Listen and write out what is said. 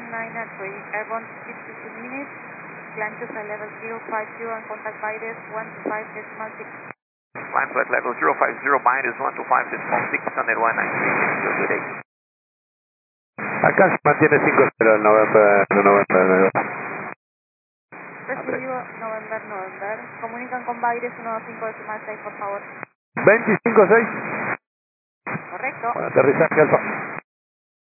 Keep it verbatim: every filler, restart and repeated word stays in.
nine three, airborne fifty-two minutes, climb to flight level zero five zero and contact Baires one two five decimal six. Climb flight level zero five zero, Baires one two five decimal six, Thunder one nine three, good day. Acá se mantiene cinco cero el November, November. Recibido November, November. Comunican con Baires uno dos cinco decimal seis, por favor. veinticinco seis. Correcto. Bueno, aterrizaje alfa.